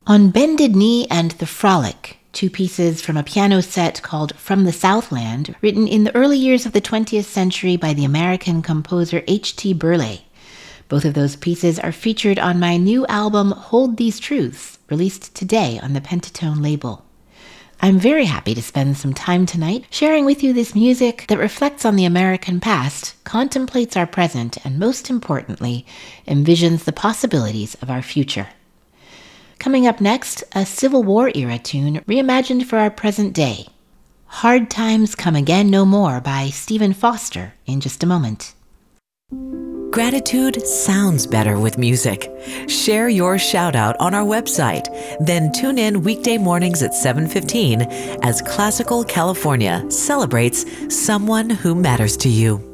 On Bended Knee and The Frolic, two pieces from a piano set called From the Southland, written in the early years of the 20th century by the American composer H.T. Burleigh. Both of those pieces are featured on my new album Hold These Truths, released today on the Pentatone label. I'm very happy to spend some time tonight sharing with you this music that reflects on the American past, contemplates our present, and most importantly, envisions the possibilities of our future. Coming up next, a Civil War-era tune reimagined for our present day. Hard Times Come Again No More by Stephen Foster in just a moment. Gratitude sounds better with music. Share your shout out on our website. Then tune in weekday mornings at 7:15 as Classical California celebrates someone who matters to you.